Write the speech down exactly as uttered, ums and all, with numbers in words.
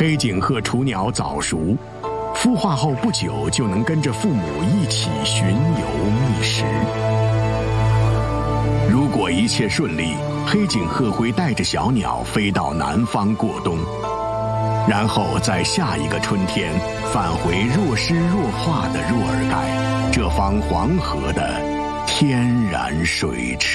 黑颈鹤雏鸟早熟，孵化后不久就能跟着父母一起巡游觅食。如果一切顺利，黑颈鹤会带着小鸟飞到南方过冬，然后在下一个春天返回若湿若化的若尔盖，这方黄河的天然水池。